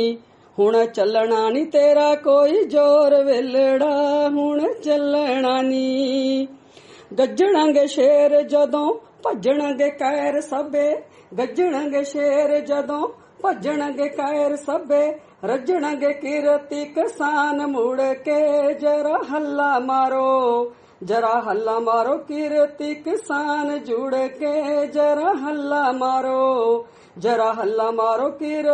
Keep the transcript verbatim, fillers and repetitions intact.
ਹੁਣ ਚੱਲਣਾ ਨੀ ਤੇਰਾ ਕੋਈ ਜ਼ੋਰ ਵੇਲੜਾ, ਹੁਣ ਚੱਲਣਾ ਨੀ। ਗੱਜਣਗੇ ਸ਼ੇਰ ਜਦੋਂ ਭੱਜਣਗੇ ਕਾਇਰ ਸਭੇ, ਗੱਜਣਗੇ ਸ਼ੇਰ ਜਦੋਂ ਭੱਜਣਗੇ ਕਾਇਰ ਸਭੇ, ਰੱਜਣਗੇ ਕਿਰਤੀ ਕਿਸਾਨ ਮੁੜ ਕੇ। ਜਰਾ ਹੱਲਾ ਮਾਰੋ, ਜਰਾ ਹੱਲਾ ਮਾਰੋ ਕਿਰਤੀ ਕਿਸਾਨ ਜੁੜ ਕੇ, ਜਰਾ ਹੱਲਾ ਮਾਰੋ, ਜਰਾ ਹੱਲਾ ਮਾਰੋ ਕਿਰ